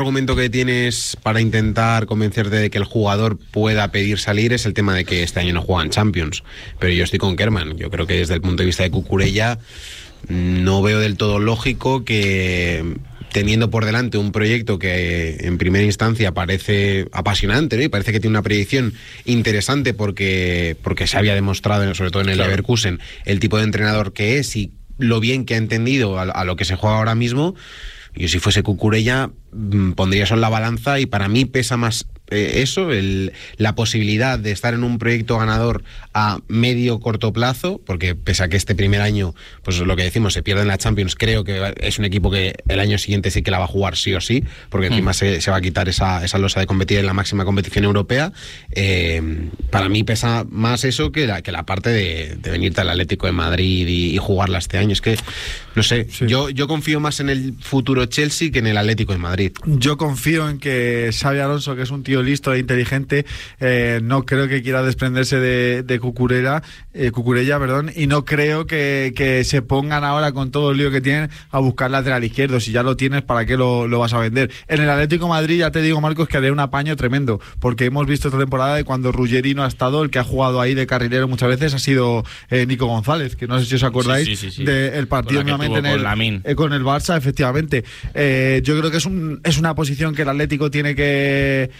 argumento que tienes para intentar convencerte de que el jugador pueda pedir salir es el tema de que este año no juegan Champions, pero yo estoy con Kerman. Yo creo que desde el punto de vista de Cucurella no veo del todo lógico que, teniendo por delante un proyecto que en primera instancia parece apasionante, ¿no? Y parece que tiene una predicción interesante porque se había demostrado, sobre todo en el Leverkusen, el tipo de entrenador que es y lo bien que ha entendido a lo que se juega ahora mismo. Yo, si fuese Cucurella, pondría eso en la balanza, y para mí pesa más la posibilidad de estar en un proyecto ganador a medio corto plazo, porque pese a que este primer año, pues lo que decimos, se pierde en la Champions, creo que es un equipo que el año siguiente sí que la va a jugar sí o sí, porque encima se va a quitar esa losa de competir en la máxima competición europea. Para mí pesa más eso que la parte de venirte al Atlético de Madrid y jugarla este año. Es que, no sé, yo confío más en el futuro Chelsea que en el Atlético de Madrid. Yo confío en que Xabi Alonso, que es un tío listo e inteligente, no creo que quiera desprenderse de Cucurella, y no creo que se pongan ahora, con todo el lío que tienen, a buscar lateral izquierdo. Si ya lo tienes, ¿para qué lo vas a vender? En el Atlético de Madrid, ya te digo, Marcos, que haré un apaño tremendo, porque hemos visto esta temporada de cuando Ruggeri no ha estado, el que ha jugado ahí de carrilero muchas veces ha sido Nico González, que no sé si os acordáis del partido nuevamente con el Barça, efectivamente. Yo creo que es una posición que el Atlético tiene que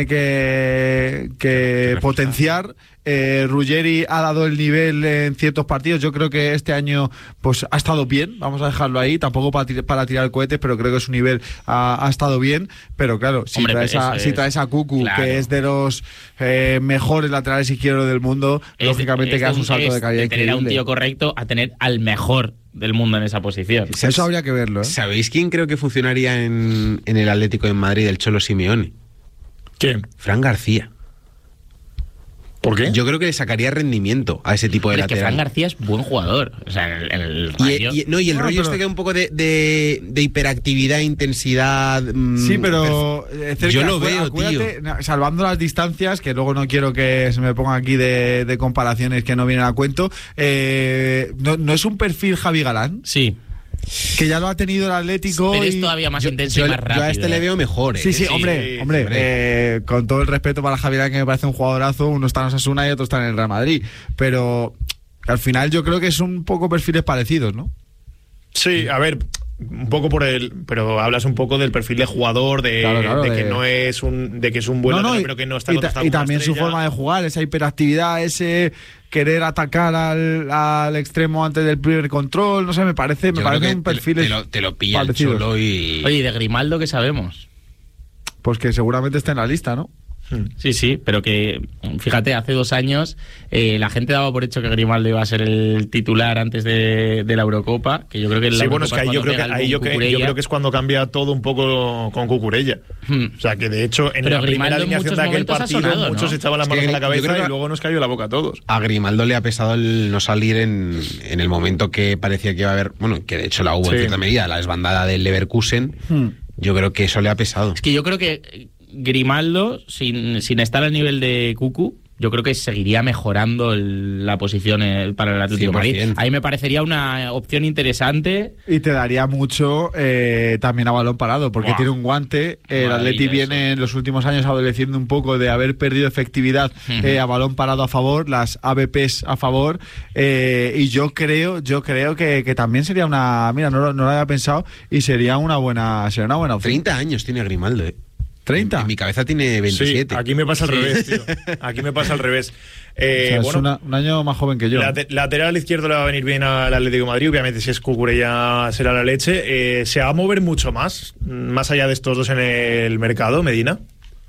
potenciar. Ruggeri ha dado el nivel en ciertos partidos. Yo creo que este año pues ha estado bien, vamos a dejarlo ahí, tampoco para tirar cohetes, pero creo que su nivel ha estado bien. Pero claro, si traes a Cucu, que es de los mejores laterales izquierdos del mundo, lógicamente queda un salto de calidad increíble. Tener a un tío correcto a tener al mejor del mundo en esa posición. Eso habría que verlo, ¿eh? ¿Sabéis quién creo que funcionaría en el Atlético de Madrid, el Cholo Simeone? ¿Quién? Fran García. ¿Por qué? Yo creo que le sacaría rendimiento a ese tipo de lateral. Que Fran García es buen jugador. O sea, el Rayo... Y el rollo este que un poco de hiperactividad, intensidad... Sí, pero... yo lo veo, tío. Salvando las distancias, que luego no quiero que se me ponga aquí de comparaciones que no vienen a cuento, ¿no es un perfil Javi Galán? Sí. Que ya lo ha tenido el Atlético. Pero es todavía más intenso y más rápido. Yo a este le veo mejor. Sí, hombre. Con todo el respeto para Javi Galán, que me parece un jugadorazo, uno está en Osasuna y otro está en el Real Madrid. Pero al final yo creo que es un poco perfiles parecidos, ¿no? Sí, a ver, un poco pero hablas un poco del perfil de jugador, que no es de que es un buen lateral, pero que no está contrastado. Y también su forma de jugar, esa hiperactividad, ese querer atacar al extremo antes del primer control, no sé, me parece un perfil. Te lo pilla el Cholo y... Oye, ¿y de Grimaldo qué sabemos? Pues que seguramente está en la lista, ¿no? Sí, pero que, fíjate, hace 2 años la gente daba por hecho que Grimaldo iba a ser el titular antes de la Eurocopa, que yo creo que es que ahí yo creo que es cuando cambia todo un poco con Cucurella. O sea, que de hecho en la primera alineación de aquel partido muchos echaban las manos en la cabeza y luego nos cayó la boca a todos. A Grimaldo le ha pesado el no salir en el momento que parecía que iba a haber, bueno, que de hecho la hubo en cierta medida, la desbandada del Leverkusen. Yo creo que eso le ha pesado. Es que yo creo que Grimaldo, sin estar al nivel de Cucu, yo creo que seguiría mejorando la posición para el Atlético de Madrid. Ahí me parecería una opción interesante. Y te daría mucho también a balón parado, porque tiene un guante. El Atleti viene en los últimos años adoleciendo un poco de haber perdido efectividad a balón parado a favor, las ABPs a favor. Y yo creo que también sería una... Mira, no lo había pensado, y sería una buena opción. 30 años tiene Grimaldo, 30. En mi cabeza tiene 27. Sí, aquí me pasa al revés, tío. Aquí me pasa al revés. Es un año más joven que yo. Lateral izquierdo le va a venir bien al Atlético de Madrid. Obviamente, si es Cucurella será la leche. ¿Se va a mover mucho más allá de estos dos en el mercado, Medina?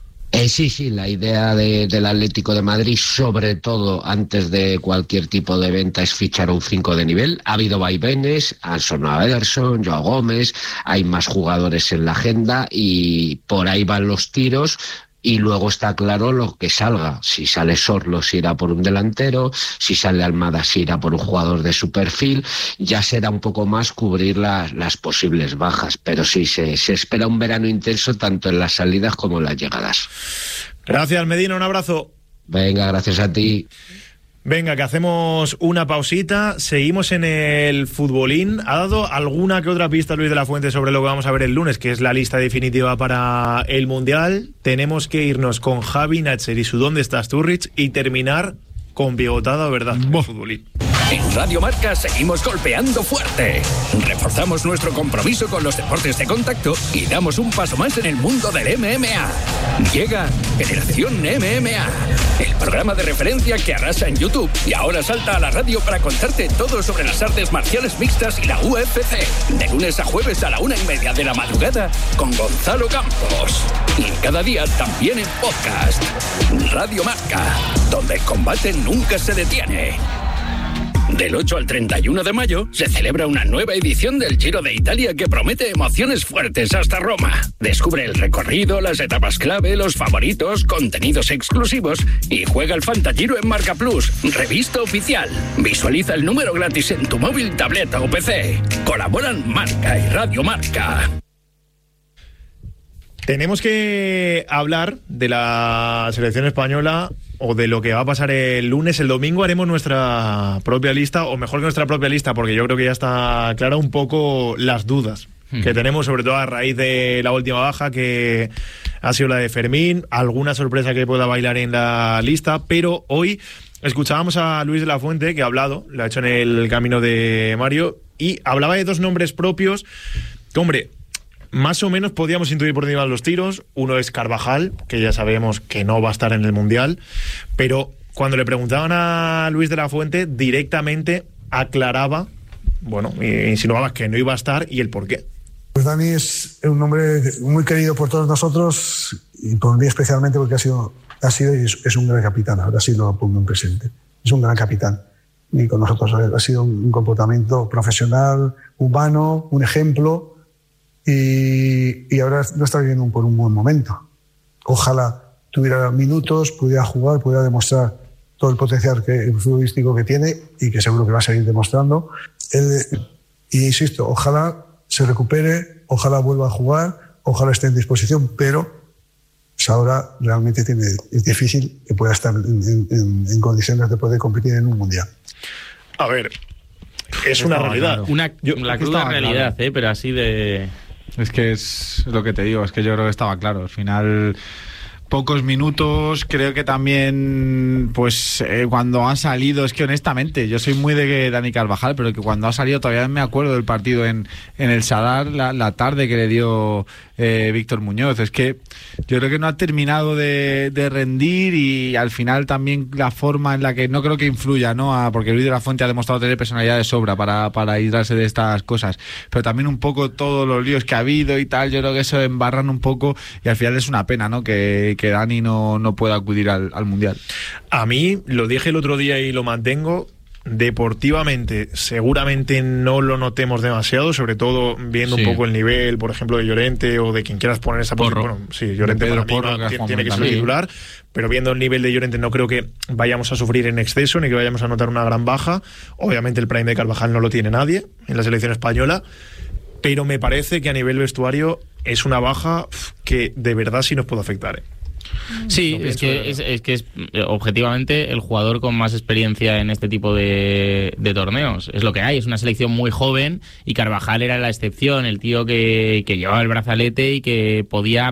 Sí, la idea del Atlético de Madrid, sobre todo antes de cualquier tipo de venta, es fichar un 5 de nivel. Ha habido vaivenes, han sonado Ederson, Joao Gómez, hay más jugadores en la agenda y por ahí van los tiros. Y luego está claro lo que salga. Si sale Sorlo, se irá por un delantero. Si sale Almada, se irá por un jugador de su perfil. Ya será un poco más cubrir las posibles bajas. Pero sí, se espera un verano intenso tanto en las salidas como en las llegadas. Gracias, Medina. Un abrazo. Venga, gracias a ti. Venga, que hacemos una pausita, seguimos en el futbolín. ¿Ha dado alguna que otra pista Luis de la Fuente sobre lo que vamos a ver el lunes, que es la lista definitiva para el Mundial? Tenemos que irnos con Javi Natcher y su ¿Dónde estás tú, Rich? Y terminar con bigotada, ¿verdad? El futbolín. En Radio Marca seguimos golpeando fuerte. Reforzamos nuestro compromiso con los deportes de contacto y damos un paso más en el mundo del MMA. Llega Generación MMA, el programa de referencia que arrasa en YouTube y ahora salta a la radio para contarte todo sobre las artes marciales mixtas y la UFC. De lunes a jueves a la 1:30 de la madrugada con Gonzalo Campos. Y cada día también en podcast. Radio Marca, donde el combate nunca se detiene. Del 8 al 31 de mayo se celebra una nueva edición del Giro de Italia que promete emociones fuertes hasta Roma. Descubre el recorrido, las etapas clave, los favoritos, contenidos exclusivos y juega el Fantagiro en Marca Plus, revista oficial. Visualiza el número gratis en tu móvil, tableta o PC. Colaboran Marca y Radio Marca. Tenemos que hablar de la selección española o de lo que va a pasar el lunes. El domingo haremos nuestra propia lista, o mejor que nuestra propia lista, porque yo creo que ya está clara un poco las dudas que tenemos, sobre todo a raíz de la última baja, que ha sido la de Fermín, alguna sorpresa que pueda bailar en la lista, pero hoy escuchábamos a Luis de la Fuente, que ha hablado, lo ha hecho en el camino de Mario, y hablaba de dos nombres propios que, hombre, más o menos podíamos intuir por dónde iban los tiros. Uno es Carvajal, que ya sabemos que no va a estar en el Mundial, pero cuando le preguntaban a Luis de la Fuente, directamente aclaraba, bueno, insinuaba que no iba a estar y el por qué. Pues Dani es un hombre muy querido por todos nosotros y por mí especialmente porque ha sido y es un gran capitán. Ahora sí lo pongo en presente. Es un gran capitán y con nosotros ha sido un comportamiento profesional, humano, un ejemplo. Y ahora no está viviendo por un buen momento. Ojalá tuviera minutos, pudiera jugar, pudiera demostrar todo el potencial futbolístico que tiene y que seguro que va a seguir demostrando. Y insisto, ojalá se recupere, ojalá vuelva a jugar, ojalá esté en disposición, pero pues ahora realmente es difícil que pueda estar en condiciones de poder competir en un mundial. A ver, es una realidad. Claro. La cruda realidad, claro. Pero así de... Es que es lo que te digo, es que yo creo que estaba claro. Al final, pocos minutos, creo que también, pues cuando han salido, es que honestamente, yo soy muy de Dani Carvajal, pero que cuando ha salido todavía me acuerdo del partido en el Sadar, la tarde que le dio Víctor Muñoz. Es que yo creo que no ha terminado de rendir y al final también la forma en la que no creo que influya, ¿no? Porque Luis de la Fuente ha demostrado tener personalidad de sobra para librarse de estas cosas, pero también un poco todos los líos que ha habido y tal, yo creo que eso embarran un poco y al final es una pena, ¿no? Que Dani no pueda acudir al Mundial. A mí, lo dije el otro día y lo mantengo, deportivamente seguramente no lo notemos demasiado, sobre todo viendo un poco el nivel, por ejemplo, de Llorente o de quien quieras poner esa posición. Bueno, sí, Llorente para mí tiene que ser titular, pero viendo el nivel de Llorente no creo que vayamos a sufrir en exceso ni que vayamos a notar una gran baja. Obviamente el prime de Carvajal no lo tiene nadie en la selección española, pero me parece que a nivel vestuario es una baja que de verdad sí nos puede afectar. Sí, es que es objetivamente el jugador con más experiencia en este tipo de torneos. Es lo que hay, es una selección muy joven y Carvajal era la excepción, el tío que llevaba el brazalete y que podía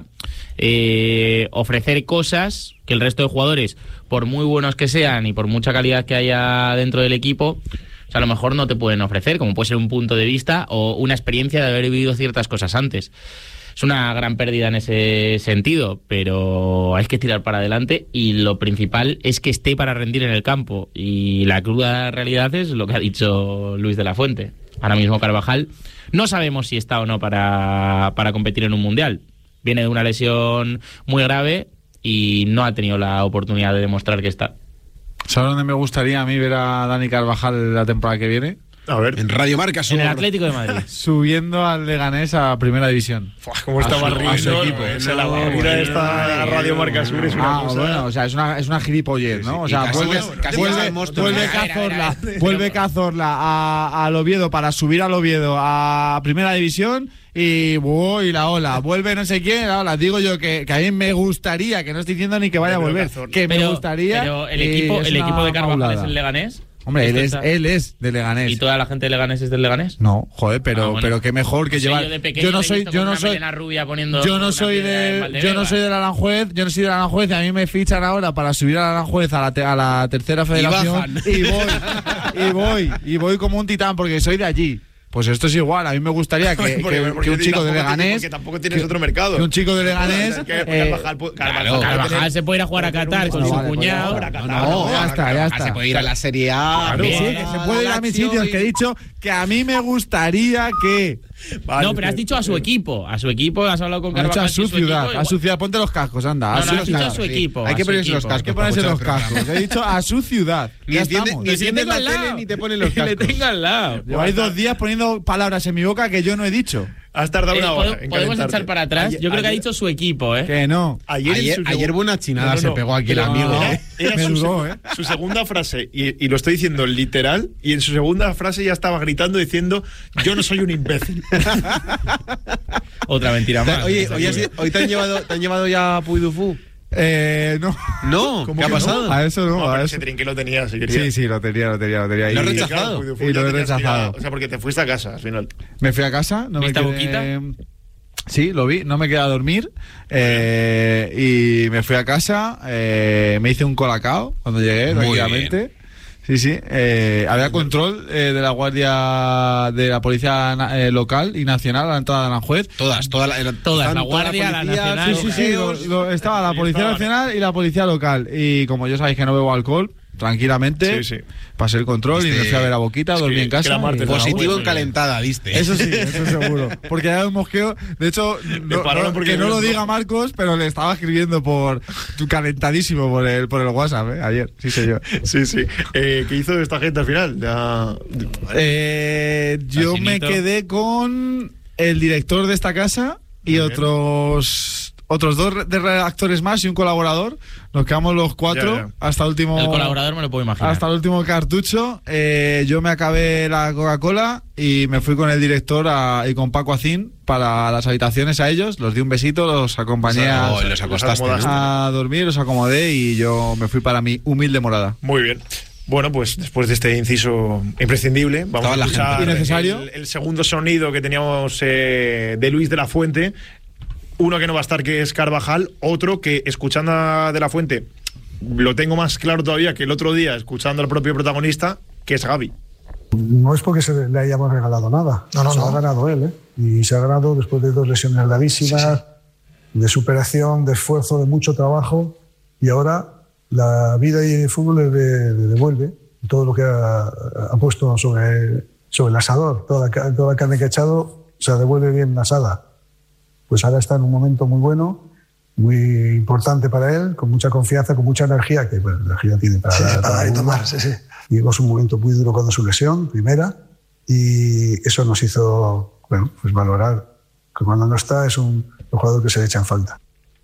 ofrecer cosas que el resto de jugadores, por muy buenos que sean y por mucha calidad que haya dentro del equipo, o sea, a lo mejor no te pueden ofrecer, como puede ser un punto de vista o una experiencia de haber vivido ciertas cosas antes. Es una gran pérdida en ese sentido, pero hay que tirar para adelante y lo principal es que esté para rendir en el campo. Y la cruda realidad es lo que ha dicho Luis de la Fuente. Ahora mismo Carvajal no sabemos si está o no para competir en un mundial. Viene de una lesión muy grave y no ha tenido la oportunidad de demostrar que está. ¿Sabes dónde me gustaría a mí ver a Dani Carvajal la temporada que viene? A ver, en Radio Marca en el Atlético de Madrid. Subiendo al Leganés a Primera División. ¿Cómo estaba riendo? Mira esta Radio Marca Sur es una cosa. Bueno, o sea, es una gilipollez, ¿no? O sea, vuelve Cazorla al Oviedo para subir al Oviedo a Primera División y la ola, vuelve no sé quién, la ola. Digo yo que a mí me gustaría, que no estoy diciendo ni que vaya a volver, que me gustaría. Pero el equipo de Carvajal es el Leganés. Hombre, él es de Leganés. ¿Y toda la gente de Leganés es del Leganés? No, joder, pero qué mejor que llevar. Yo no soy del Aranjuez, y a mí me fichan ahora para subir al Aranjuez a la tercera federación y voy como un titán porque soy de allí. Pues esto es igual, a mí me gustaría que un chico de Leganés... Porque tampoco tienes otro mercado. Que un chico de Leganés... Carvajal se puede ir a jugar a Qatar con su cuñado. No, ya está. Se puede ir a la Serie A. Claro, sí, que se puede ir a mis sitios, que he dicho que a mí me gustaría que... No, pero has dicho a su equipo. A su equipo, has hablado con Carvajal. A su ciudad, ponte los cascos, anda. No, has dicho a su equipo. Hay que ponerse los cascos. Hay que ponerse los cascos. He dicho a su ciudad. Ni entiendes la tele ni te ponen los cascos. Le tengo al lado. Lleváis 2 días poniendo palabras en mi boca que yo no he dicho. Has tardado una hora. Podemos echar para atrás. Yo creo que ha dicho su equipo, Que no. Ayer buena chinada se pegó aquí el amigo. Me dudó, Su segunda frase, y lo estoy diciendo literal, y en su segunda frase ya estaba gritando diciendo: yo no soy un imbécil. Otra mentira más. Oye, hoy te han llevado ya a Puy du Fou. No. ¿No? ¿Qué ha pasado? A eso no. A ese trinque lo tenía, si quería. Sí, lo tenía. ¿Lo has rechazado? Y lo he rechazado. O sea, porque te fuiste a casa al final. Me fui a casa. No ¿Viste me a Boquita? Sí, lo vi. No me quedé a dormir. Y me fui a casa. Me hice un colacao cuando llegué, tranquilamente. Sí. Había control de la guardia de la policía local y nacional a la entrada de Aranjuez. Todas, la guardia, la nacional. Sí. Estaba la policía nacional y la policía local. Y como yo sabéis que no bebo alcohol, tranquilamente pasé el control y me fui a ver a Boquita, dormí en casa. Positivo en calentada, ¿viste? Eso sí, eso seguro. Porque era un mosqueo. De hecho, que no lo diga Marcos, pero le estaba escribiendo calentadísimo por el WhatsApp, ayer. Sí, sé yo. Sí. ¿Qué hizo esta gente al final? Yo me quedé con el director de esta casa y otros 2 redactores más y un colaborador. Nos quedamos los 4 hasta el último. El colaborador me lo puedo imaginar. Hasta el último cartucho. Yo me acabé la Coca-Cola y me fui con el director y con Paco Acín para las habitaciones a ellos. Los di un besito, los acompañé los acostaste, a dormir, los acomodé y yo me fui para mi humilde morada. Muy bien. Bueno, pues después de este inciso imprescindible, vamos a escuchar innecesario. El segundo sonido que teníamos de Luis de la Fuente. Uno que no va a estar, que es Carvajal. Otro que, escuchando a De la Fuente, lo tengo más claro todavía que el otro día, escuchando al propio protagonista, que es Gavi. No es porque le hayamos regalado nada. Se ha ganado él, Y se ha ganado después de 2 lesiones gravísimas, de superación, de esfuerzo, de mucho trabajo. Y ahora la vida y el fútbol le devuelve todo lo que ha puesto sobre el asador. Toda la carne que ha echado se devuelve bien asada. Pues ahora está en un momento muy bueno, muy importante para él, con mucha confianza, con mucha energía, que energía tiene para tomar. Llegó un momento muy duro cuando su lesión, primera, y eso nos hizo valorar que cuando no está es un jugador que se le echa en falta.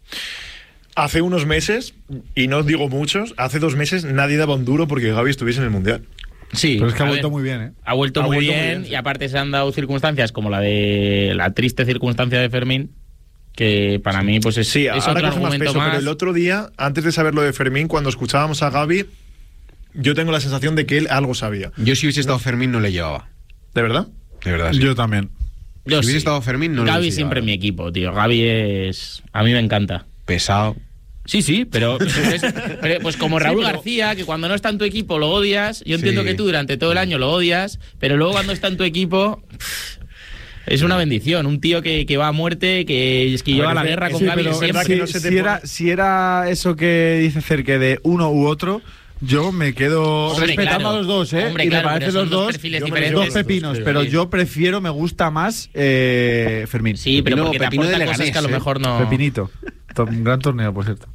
Hace unos meses, y no digo muchos, hace 2 meses nadie daba un duro porque Gavi estuviese en el Mundial. Sí, pero es que ha vuelto muy bien, Ha vuelto muy bien y aparte se han dado circunstancias como la triste circunstancia de Fermín, que para mí pues es ahora otro argumento más. Pero el otro día, antes de saber lo de Fermín, cuando escuchábamos a Gavi, yo tengo la sensación de que él algo sabía. Yo si hubiese estado Fermín no le llevaba. ¿De verdad? De verdad, sí. Yo también. Si hubiese estado Fermín no le Gavi siempre en mi equipo, tío. Gavi a mí me encanta. Pesado. Sí, pero pues como Raúl García, que cuando no está en tu equipo lo odias. Yo entiendo que tú durante todo el año lo odias, pero luego cuando está en tu equipo es una bendición. Un tío que va a muerte, que lleva a la guerra con Gavi. Si era eso que dice Cerque de uno u otro, yo me quedo respetando a los dos, Hombre, y claro, me parecen los dos pepinos, pero yo me gusta más Fermín. Sí, pero porque te aporta cosas que a lo mejor no... Pepinito. Un gran torneo, por cierto.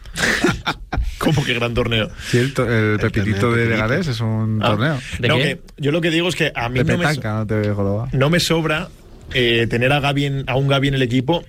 ¿Cómo que gran torneo? Sí, el Pepinito de Leganés es un torneo. Yo lo que digo es que a mí no me sobra tener a un Gavi en el equipo.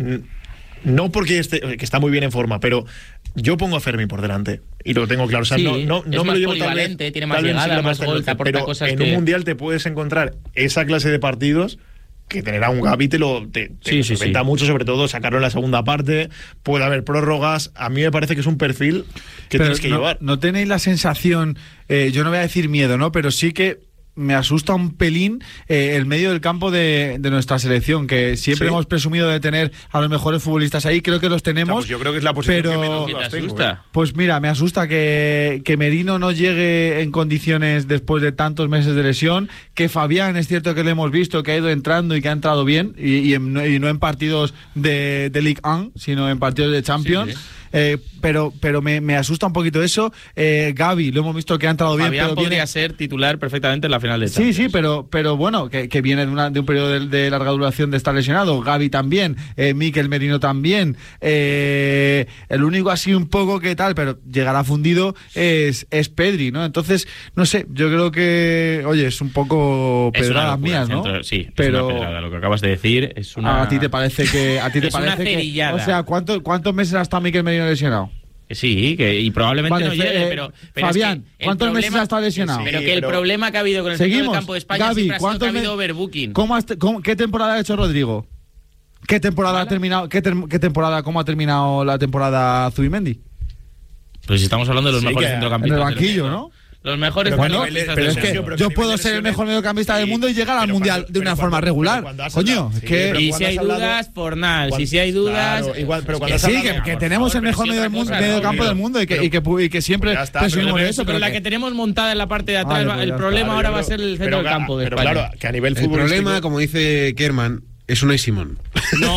No porque que está muy bien en forma, pero yo pongo a Fermín por delante y lo tengo claro. O sea, no me lo llevo polivalente, tiene más llegada, más gol, te aporta cosas en un mundial te puedes encontrar esa clase de partidos que tener a un Gavi te solventa mucho, sobre todo sacarlo en la segunda parte, puede haber prórrogas. A mí me parece que es un perfil que tienes que llevar. ¿No tenéis la sensación, yo no voy a decir miedo, ¿no? Pero sí que me asusta un pelín el medio del campo de nuestra selección, que siempre hemos presumido de tener a los mejores futbolistas ahí, creo que los tenemos. Pues yo creo que es la posición pero que menos dudas tengo. Pues mira, me asusta que Merino no llegue en condiciones después de tantos meses de lesión, que Fabián es cierto que le hemos visto que ha ido entrando y que ha entrado bien, y no en partidos de Ligue 1, sino en partidos de Champions. Sí. Pero me asusta un poquito eso. Gavi, lo hemos visto que ha entrado bien. Fabián pero podría ser titular perfectamente en la final de Champions. Sí, pero bueno, que viene de un periodo de larga duración de estar lesionado. Gavi también, Mikel Merino también. El único así un poco que tal, pero llegará fundido es Pedri, ¿no? Entonces, no sé, yo creo que, oye, es un poco pedradas mías, ¿no? Sí, pero es una pedrada, lo que acabas de decir es una... ¿A ti te parece que...? una cerillada. O sea, ¿cuántos meses ha estado Mikel Merino lesionado? Sí, y probablemente no llegue, pero Fabián, es que ¿cuántos meses ha estado lesionado? Pero que el problema que ha habido con el centro del campo de España Gavi, siempre ha sido que ha habido overbooking. ¿Qué temporada ha hecho Rodrigo? ¿Qué temporada ha terminado? ¿Cómo ha terminado la temporada Zubimendi? Pues estamos hablando de los mejores centrocampistas. En el banquillo, ¿no? Los mejores centrocampistas. Pero es que yo puedo ser el mejor mediocampista del mundo y llegar al Mundial de una forma regular. Coño, es que... Y si hay dudas, Fornal. Si hay dudas... Que tenemos el mejor mediocampo del mundo y que siempre presumimos eso. Pero la que tenemos montada en la parte de atrás, el problema ahora va a ser el centro del campo de España. Pero claro, que a nivel futbolístico... El problema, como dice Kerman, es Unai Simón. No.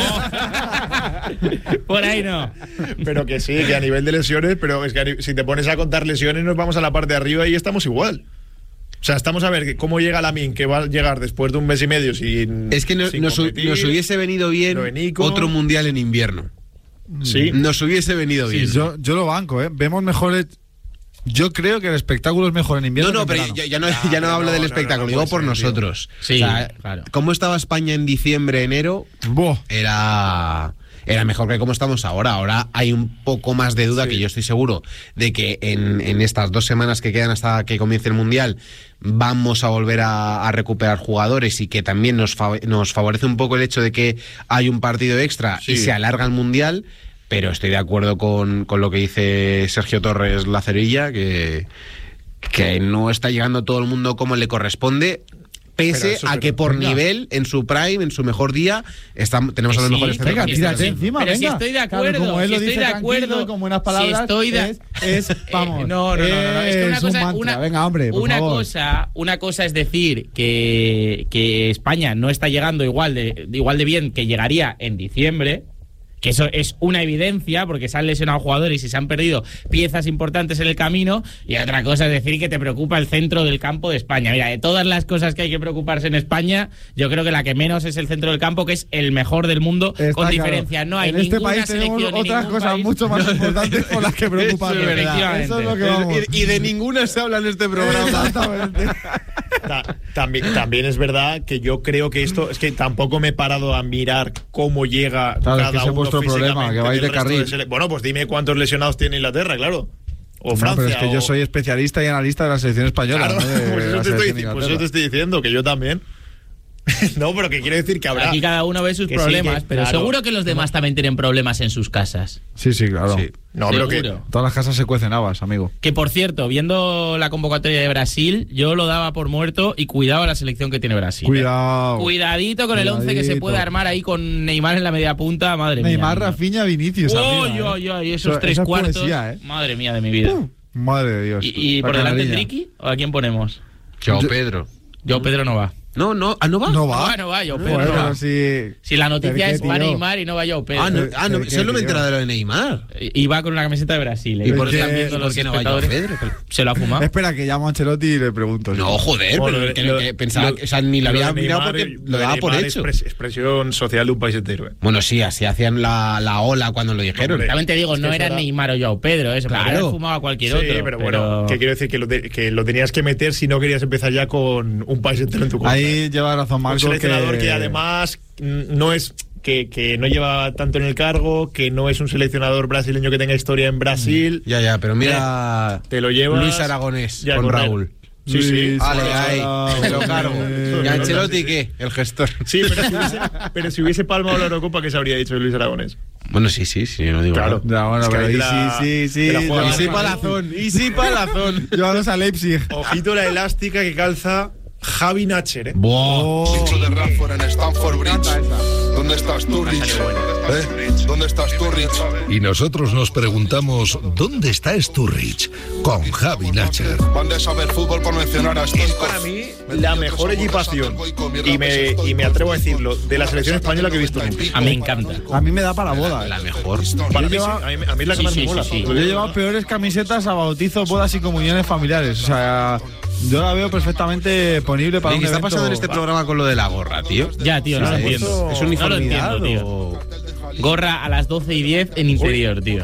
Por ahí no. Pero que sí, que a nivel de lesiones, pero es que si te pones a contar lesiones nos vamos a la parte de arriba y estamos igual. O sea, estamos a ver cómo llega Lamine, que va a llegar después de un mes y medio sin... Es que nos hubiese venido bien otro mundial en invierno. Sí. Nos hubiese venido bien. Sí, yo lo banco, ¿eh? Vemos mejores... Yo creo que el espectáculo es mejor en invierno. No, pero ya no hablo del espectáculo, digo por nosotros. Sí, o sea, claro. ¿Cómo estaba España en diciembre, enero? Era mejor que como estamos ahora. Ahora hay un poco más de duda, que yo estoy seguro de que en estas 2 semanas que quedan hasta que comience el Mundial vamos a volver a recuperar jugadores, y que también nos favorece un poco el hecho de que hay un partido extra y se alarga el Mundial. Pero estoy de acuerdo con lo que dice Sergio Torres Lacerilla, que no está llegando todo el mundo como le corresponde, pese a que por nivel, en su prime, en su mejor día, tenemos a los mejores centrocampistas. Tírate encima, pero venga. Si estoy de acuerdo, claro, como él lo si dice estoy de acuerdo, con buenas palabras, vamos. No, es que una cosa, venga, hombre, por favor. Una cosa es decir que España no está llegando igual de bien que llegaría en diciembre, que eso es una evidencia, porque se han lesionado jugadores y se han perdido piezas importantes en el camino, y otra cosa es decir que te preocupa el centro del campo de España. Mira, de todas las cosas que hay que preocuparse en España, yo creo que la que menos es el centro del campo, que es el mejor del mundo. Está con diferencia. No hay en este ninguna país tenemos otras cosas país mucho más importantes por las que preocuparnos. Eso es lo que vamos. Y de ninguna se habla en este programa. Exactamente. También es verdad que yo creo que esto es que tampoco me he parado a mirar cómo llega cada uno vuestro problema, que vais de carril. Bueno, pues dime cuántos lesionados tiene Inglaterra, claro. O Francia. Pero es que yo soy especialista y analista de la selección española. Claro, ¿no? pues eso te estoy diciendo, que yo también. No, pero que quiere decir que habrá... Aquí cada uno ve sus problemas, pero seguro que los demás también tienen problemas en sus casas. Sí, claro. Sí. No, pero que todas las casas se cuecen habas, amigo. Que por cierto, viendo la convocatoria de Brasil, yo lo daba por muerto, y cuidado a la selección que tiene Brasil. Cuidadito con el 11 que se puede armar ahí con Neymar en la media punta, madre mía. Neymar, Rafinha, Vinicius. Y esos 3 cuartos. Poesía, Madre mía de mi vida. Madre de Dios. ¿Y por delante Triqui? ¿O a quién ponemos? Pedro no va. No va. No va, Joao Pedro no va. Si la noticia es va Neymar y no va Joao Pedro. Solo me he enterado de lo de Neymar. Y va con una camiseta de Brasil. ¿Y por qué no va Joao Pedro? Se lo ha fumado. Espera, que llamo a Ancelotti y le pregunto. No, joder, pero que pensaba que ni lo había mirado porque lo daba por hecho. Expresión social de un país entero. Bueno, sí, así hacían la ola cuando lo dijeron. También te digo, no era Neymar o Joao Pedro, eso. Claro. Fumaba a cualquier otro. Sí, pero bueno, que quiero decir que lo tenías que meter si no querías empezar ya con un país entero en tu contra. Ahí lleva razón Marcos. Un seleccionador que además no es que no lleva tanto en el cargo, que no es un seleccionador brasileño que tenga historia en Brasil. Ya, pero mira, te lo llevas Luis Aragonés ya con Raúl. Sí. Vale, ahí, me lo cargo. ¿Y Ancelotti qué? El gestor. Sí, pero si hubiese palmado la Eurocopa, ¿qué se habría dicho de Luis Aragonés? Bueno, sí, yo no digo Claro. nada. Ya, bueno, Es que pero ahí sí. juega Y sí palazón, Llévalos a Leipzig. Ojito la elástica que calza Javi Nacher, ¿eh? Dicho de Radford en Stamford Bridge. ¿Dónde estás tú, Rich? ¿Dónde estás tú, Rich? Y nosotros nos preguntamos, ¿dónde está Sturridge? Con Javi Nacher. Van de saber fútbol por mencionar a Es estos. para mí la mejor equipación, y me atrevo a decirlo, de la selección española que he visto nunca. A mí me encanta. A mí me da para boda. La mejor. Para mí, sí, a mí es la que más me mola. sí. Yo he llevado peores camisetas a bautizos, bodas y comuniones familiares. O sea, yo la veo perfectamente ponible para Oye, un ¿qué está evento. pasando en este programa con lo de la gorra, tío? Ya, tío, no lo entiendo. ¿Es uniformidad No lo entiendo, o...? Gorra a las 12:10 en interior, tío.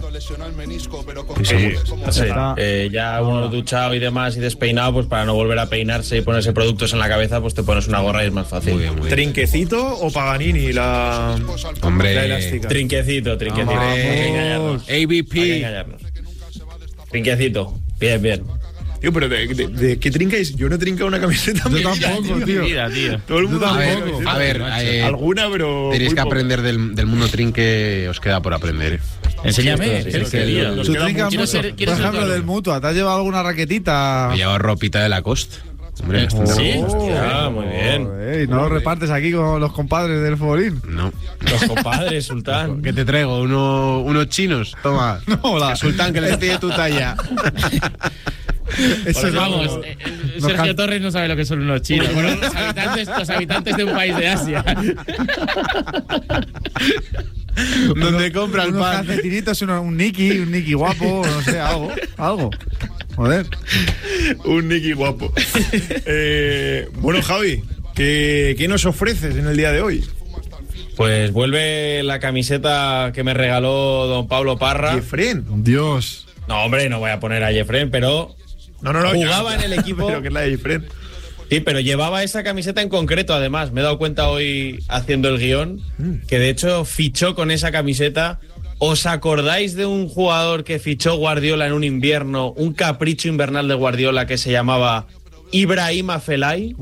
Ya uno duchado y demás y despeinado, pues para no volver a peinarse y ponerse productos en la cabeza, pues te pones una gorra y es más fácil. Muy bien. ¿Trinquecito o Paganini la Hombre, elástica? Trinquecito. Hay que engañarnos. Hay que AVP. engañarnos. Trinquecito. Bien. Tío, pero ¿de qué trincáis? Yo no he trincado una camiseta. Yo tampoco, tío. Mira, tío. Todo el mundo A ver, alguna, pero tenéis muy que poco. aprender del mundo trinque, os queda por aprender. Enséñame. Sí, ¿qué sí, tío? Nos Tú queda trincas mucho. mucho. Quiero Por ser ejemplo, todo. del Mutua. ¿Te has llevado alguna raquetita? Me he llevado ropita de Lacoste. Hombre, bastante ¿Sí? bien. Hostia, muy bien. Y no lo repartes aquí con los compadres del futbolín. No. Los compadres, Sultán. ¿Qué te traigo? Unos chinos. Toma. No, la- Sultán, que les pide tu talla. Eso Pues no- vamos, no Sergio can- Torres no sabe lo que son unos chinos. Bueno, los habitantes de un país de Asia. Donde compra el unos pan. calcetinitos, un Nicky guapo, no sé, algo. Joder. Un Nicky guapo. Bueno, Javi, ¿qué nos ofreces en el día de hoy? Pues vuelve la camiseta que me regaló don Pablo Parra. Jeffren. Dios. No, hombre, no voy a poner a Jeffren, pero No. Jugaba ya. en el equipo. Pero que es la de Jeffren. sí, pero llevaba esa camiseta en concreto, además. Me he dado cuenta hoy haciendo el guión que de hecho fichó con esa camiseta. ¿Os acordáis de un jugador que fichó Guardiola en un invierno, un capricho invernal de Guardiola que se llamaba Ibrahima Felay?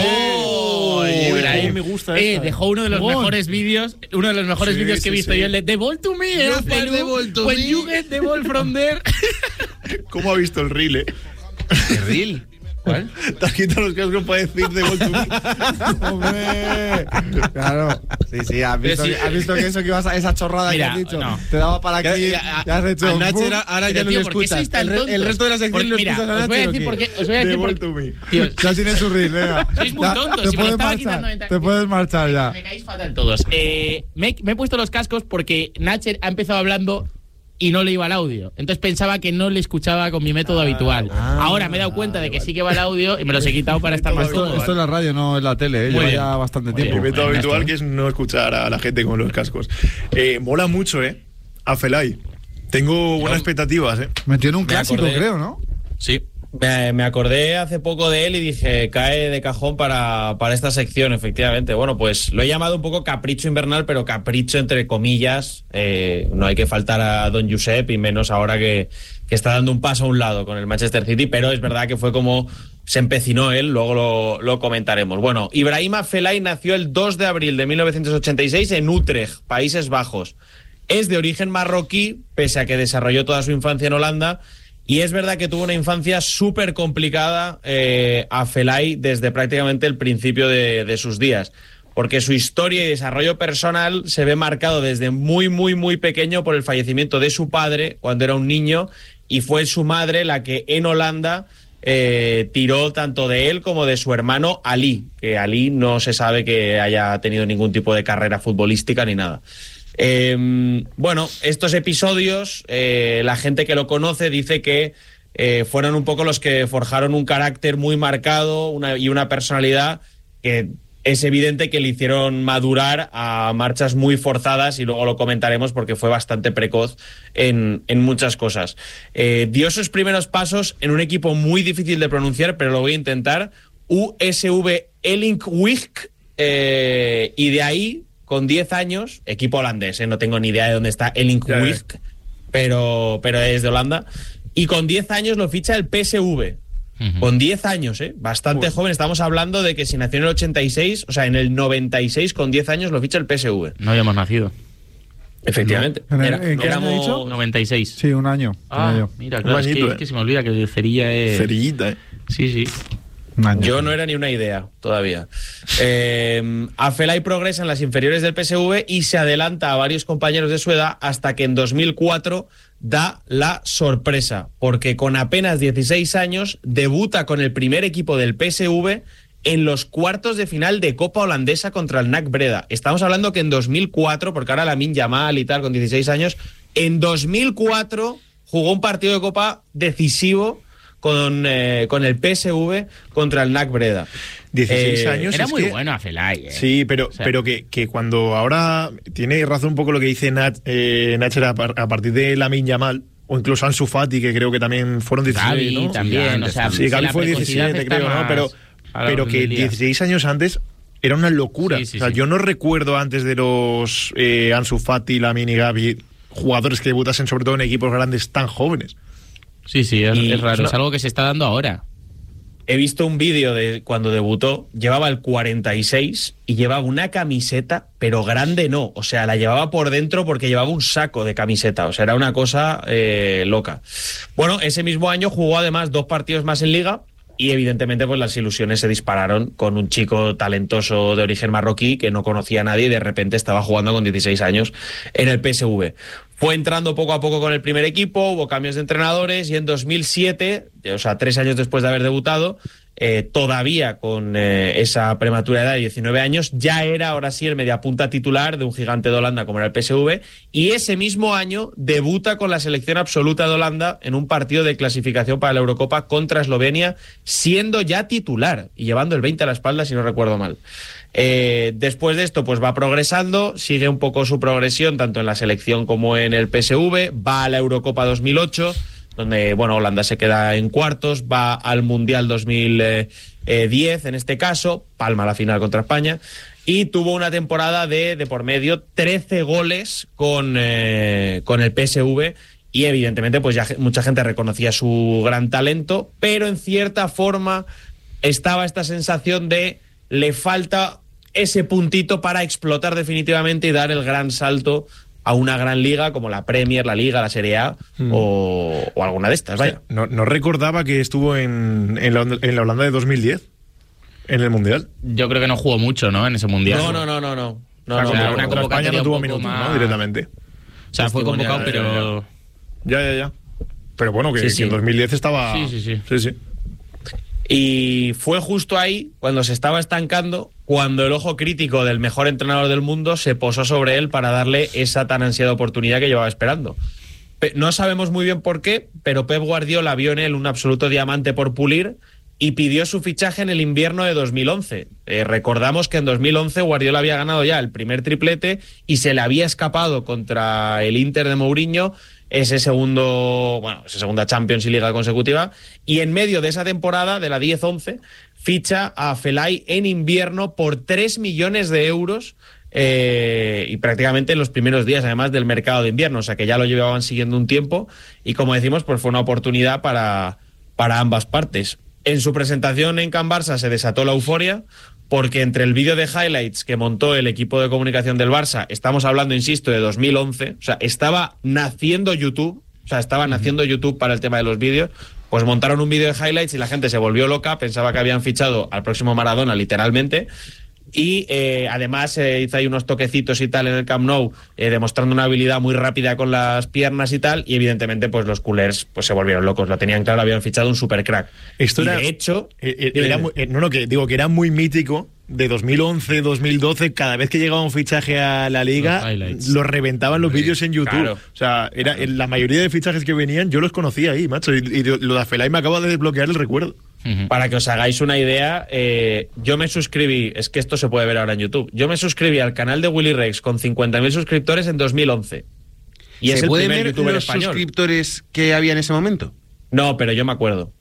Ibrahim, me gusta esta, dejó uno de los mejores vídeos, que he visto yo, el de The Ball to Me, No, ¿cuál The Ball to when Me? you get the ball from there. ¿Cómo ha visto el reel, ¿Qué reel? ¿Cuál? Te has quitado los cascos para decir de gol to me. ¡Hombre! Claro. Sí, has visto, Pero sí. has visto que eso que ibas a esa chorrada Mira, que has dicho. no. Te daba para aquí. Ya has hecho. A Nacher ¡pum! ahora ya Pero, no tío, le ¿por qué escuchas. sois tan tontos? El resto de la sección lo Mira, escuchas a os voy a Nacher. decir ¿o por qué? qué. Os voy a De decir gol por to me. Tío, Ya tienes su reel, venga. sois muy Ya, tontos. Te Si me lo puedes estaba marchar. quitando mientras- Te puedes marchar ya. Me caéis fatal todos. Me he puesto los cascos porque Nacher ha empezado hablando y no le iba el audio. Entonces pensaba que no le escuchaba con mi método habitual. Ahora me he dado cuenta de que sí que va el audio y me los he quitado para estar más Esto, cómodo. esto es la radio, no es la tele. Muy Lleva bien. ya bastante Muy tiempo. Mi método Bueno, habitual esto. que es no escuchar a la gente con los cascos. Mola mucho, a Felay. Tengo buenas expectativas, Metió en un clásico, acordé. creo, ¿no? Sí. Me acordé hace poco de él y dije, cae de cajón para esta sección, efectivamente. Bueno, pues lo he llamado un poco capricho invernal, pero capricho entre comillas. No hay que faltar a don Josep, y menos ahora que está dando un paso a un lado con el Manchester City, pero es verdad que fue como se empecinó él, luego lo comentaremos. Bueno, Ibrahima Felay nació el 2 de abril de 1986 en Utrecht, Países Bajos. Es de origen marroquí, pese a que desarrolló toda su infancia en Holanda. Y es verdad que tuvo una infancia súper complicada a Felay desde prácticamente el principio de sus días, porque su historia y desarrollo personal se ve marcado desde muy, muy, muy pequeño por el fallecimiento de su padre cuando era un niño, y fue su madre la que en Holanda tiró tanto de él como de su hermano Ali, que Ali no se sabe que haya tenido ningún tipo de carrera futbolística ni nada. Bueno, estos episodios, la gente que lo conoce dice que fueron un poco los que forjaron un carácter muy marcado y una personalidad que es evidente que le hicieron madurar a marchas muy forzadas, y luego lo comentaremos porque fue bastante precoz en muchas cosas. Dio sus primeros pasos en un equipo muy difícil de pronunciar, pero lo voy a intentar, USV Elinkwijk, y de ahí, con 10 años, equipo holandés, no tengo ni idea de dónde está Elinkwijk, pero es de Holanda, y con 10 años lo ficha el PSV. Con 10 años, bastante joven. Estamos hablando de que si nació en el 86, o sea, en el 96, con 10 años lo ficha el PSV. No habíamos nacido. Efectivamente. ¿En qué año ha dicho? 96. Sí, un año. Mira, claro, es que se me olvida que Cerilla es... Cerillita, Sí. Yo no era ni una idea todavía. Afelay progresa en las inferiores del PSV y se adelanta a varios compañeros de su edad hasta que en 2004 da la sorpresa, porque con apenas 16 años debuta con el primer equipo del PSV en los cuartos de final de Copa Holandesa contra el NAC Breda. Estamos hablando que en 2004, porque ahora Lamine Yamal y tal, con 16 años, en 2004 jugó un partido de Copa decisivo con el PSV contra el NAC Breda. 16 años. Era muy bueno Afelay. Sí, pero que cuando ahora tiene razón un poco lo que dice Nacher a partir de Lamine Yamal, o incluso Ansu Fati, que creo que también fueron 16, Gavi, ¿no? también, sí, Gavi fue 17, creo, ¿no? Pero que 16 años antes era una locura. Yo no recuerdo antes de los Ansu Fati, Lamine y Gavi, jugadores que debutasen sobre todo en equipos grandes tan jóvenes. Sí, es raro. Es algo que se está dando ahora. He visto un vídeo de cuando debutó, llevaba el 46 y llevaba una camiseta, pero grande no. O sea, la llevaba por dentro porque llevaba un saco de camiseta. O sea, era una cosa loca. Bueno, ese mismo año jugó además 2 partidos más en Liga y evidentemente pues las ilusiones se dispararon con un chico talentoso de origen marroquí que no conocía a nadie y de repente estaba jugando con 16 años en el PSV. Fue entrando poco a poco con el primer equipo, hubo cambios de entrenadores y en 2007, o sea, 3 años después de haber debutado, todavía con esa prematura edad de 19 años, ya era ahora sí el mediapunta titular de un gigante de Holanda como era el PSV, y ese mismo año debuta con la selección absoluta de Holanda en un partido de clasificación para la Eurocopa contra Eslovenia, siendo ya titular y llevando el 20 a la espalda, si no recuerdo mal. Después de esto pues va progresando, sigue un poco su progresión tanto en la selección como en el PSV, va a la Eurocopa 2008 donde Holanda se queda en cuartos, va al Mundial 2010 en este caso, palma la final contra España y tuvo una temporada de por medio 13 goles con el PSV y evidentemente pues ya mucha gente reconocía su gran talento, pero en cierta forma estaba esta sensación de le falta ese puntito para explotar definitivamente y dar el gran salto a una gran liga como la Premier, la Liga, la Serie A o alguna de estas, vaya. No recordaba que estuvo en la Holanda de 2010, en el Mundial. Yo creo que no jugó mucho, ¿no? En ese Mundial. No. Una España no tuvo minutos, más... ¿no? Directamente. O sea, fue convocado, pero... Ya. Pero bueno, que en 2010 estaba... Sí. Y fue justo ahí, cuando se estaba estancando, cuando el ojo crítico del mejor entrenador del mundo se posó sobre él para darle esa tan ansiada oportunidad que llevaba esperando. No sabemos muy bien por qué, pero Pep Guardiola vio en él un absoluto diamante por pulir y pidió su fichaje en el invierno de 2011. Recordamos que en 2011 Guardiola había ganado ya el primer triplete y se le había escapado contra el Inter de Mourinho esa segunda Champions y Liga consecutiva, y en medio de esa temporada, de la 10-11, ficha a Afelay en invierno por 3 millones de euros y prácticamente en los primeros días, además del mercado de invierno, o sea que ya lo llevaban siguiendo un tiempo, y como decimos, pues fue una oportunidad para ambas partes. En su presentación en Can Barça se desató la euforia, porque entre el vídeo de highlights que montó el equipo de comunicación del Barça, estamos hablando, insisto, de 2011, o sea, estaba naciendo YouTube para el tema de los vídeos, pues montaron un vídeo de highlights y la gente se volvió loca, pensaba que habían fichado al próximo Maradona, literalmente, y además hizo ahí unos toquecitos y tal en el Camp Nou, demostrando una habilidad muy rápida con las piernas y tal, y evidentemente pues los culers pues se volvieron locos, lo tenían claro, habían fichado un super crack. Esto de hecho que era muy mítico de 2011, 2012, cada vez que llegaba un fichaje a la liga lo reventaban los vídeos en YouTube. Claro. O sea, la mayoría de fichajes que venían yo los conocía ahí, macho, y lo de Afelay me acaba de desbloquear el recuerdo. Para que os hagáis una idea, yo me suscribí, es que esto se puede ver ahora en YouTube, yo me suscribí al canal de Willy Rex con 50.000 suscriptores en 2011. Y es el primer youtuber español. ¿Se pueden ver los suscriptores que había en ese momento? No, pero yo me acuerdo.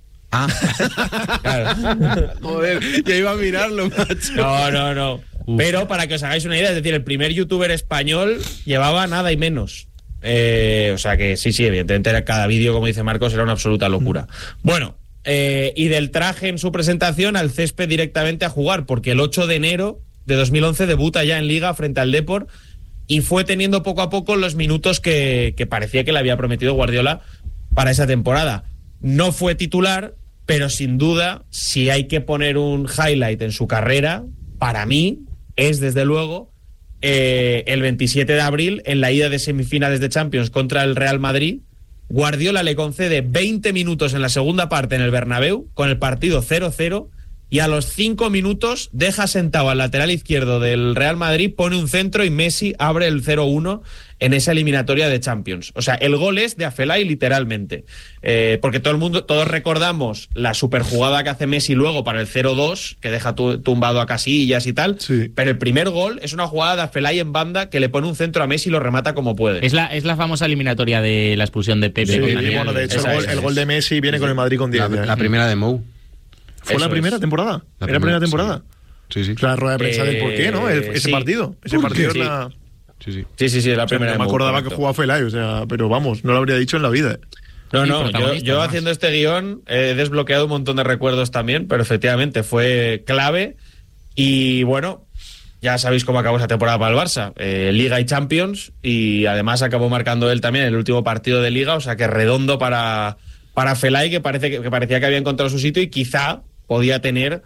Claro. Joder, ya iba a mirarlo, macho. No. Pero para que os hagáis una idea, es decir, el primer youtuber español llevaba nada y menos. O sea que sí, evidentemente cada vídeo, como dice Marcos, era una absoluta locura. Bueno, y del traje en su presentación al césped directamente a jugar, porque el 8 de enero de 2011 debuta ya en Liga frente al Depor y fue teniendo poco a poco los minutos que parecía que le había prometido Guardiola para esa temporada. No fue titular, pero sin duda, si hay que poner un highlight en su carrera, para mí es desde luego el 27 de abril en la ida de semifinales de Champions contra el Real Madrid. Guardiola le concede 20 minutos en la segunda parte en el Bernabéu con el partido 0-0 y a los 5 minutos deja sentado al lateral izquierdo del Real Madrid, pone un centro y Messi abre el 0-1 en esa eliminatoria de Champions. O sea, el gol es de Afelay literalmente, porque todos recordamos la superjugada que hace Messi luego para el 0-2, que deja tumbado a Casillas y tal, sí. Pero el primer gol es una jugada de Afelay en banda que le pone un centro a Messi y lo remata como puede. Es la famosa eliminatoria de la expulsión de Pepe. Sí, bueno, de hecho el gol de Messi viene con el Madrid con 10. La primera de Mou. ¿Fue la primera temporada? ¿Era la primera temporada? Sí. La rueda de prensa del por qué, ¿no? Ese partido. Ese partido es la... Sí, la primera. No me acordaba que jugaba Felay, pero vamos, no lo habría dicho en la vida. Yo haciendo este guión he desbloqueado un montón de recuerdos también, pero efectivamente fue clave. Y bueno, ya sabéis cómo acabó esa temporada para el Barça. Liga y Champions, y además acabó marcando él también el último partido de Liga, o sea que redondo para Felay, que parecía que había encontrado su sitio y quizá podía tener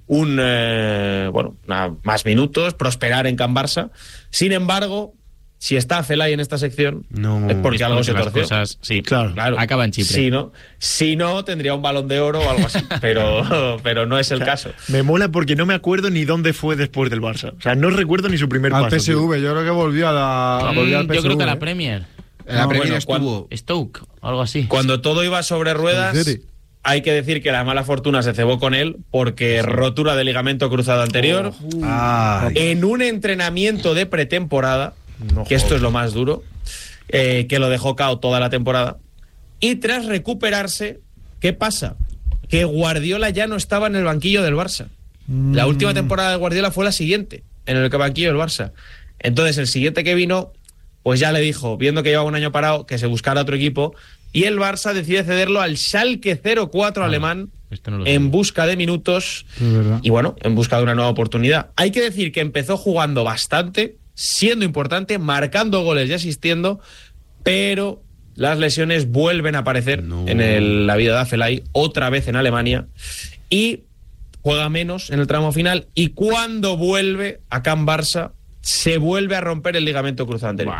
más minutos, prosperar en Can Barça. Sin embargo, si está Felay en esta sección, es porque algo se torció. Sí, claro. Acaba en Chipre. Si no, tendría un Balón de Oro o algo así, pero no es el caso. Me mola porque no me acuerdo ni dónde fue después del Barça. O sea, no recuerdo ni su primer paso. Al PSV, yo creo que volvió al PSV. Yo creo que a la Premier. La Premier estuvo Stoke, algo así. Cuando todo iba sobre ruedas, hay que decir que la mala fortuna se cebó con él porque rotura de ligamento cruzado anterior en un entrenamiento de pretemporada, que esto es lo más duro, que lo dejó cao toda la temporada. Y tras recuperarse, ¿qué pasa? Que Guardiola ya no estaba en el banquillo del Barça. La última temporada de Guardiola fue la siguiente, en el banquillo del Barça. Entonces el siguiente que vino, pues ya le dijo, viendo que llevaba un año parado, que se buscara otro equipo, y el Barça decide cederlo al Schalke 04 alemán en busca de minutos y bueno, en busca de una nueva oportunidad. Hay que decir que empezó jugando bastante, siendo importante, marcando goles y asistiendo, pero las lesiones vuelven a aparecer en la vida de Afelay, otra vez en Alemania, y juega menos en el tramo final, y cuando vuelve a Can Barça se vuelve a romper el ligamento cruzado anterior.